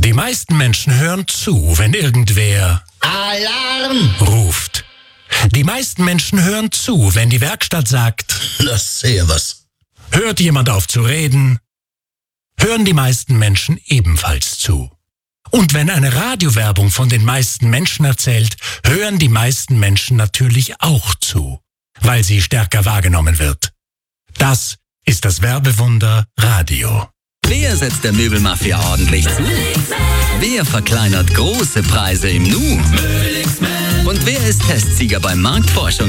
Die meisten Menschen hören zu, wenn irgendwer Alarm ruft. Die meisten Menschen hören zu, wenn die Werkstatt sagt, lass sehr was. Hört jemand auf zu reden, hören die meisten Menschen ebenfalls zu. Und wenn eine Radiowerbung von den meisten Menschen erzählt, hören die meisten Menschen natürlich auch zu, weil sie stärker wahrgenommen wird. Das ist das Werbewunder Radio. Wer setzt der Möbelmafia ordentlich zu? Wer verkleinert große Preise im Nu? Und wer ist Testsieger beim Marktforschung?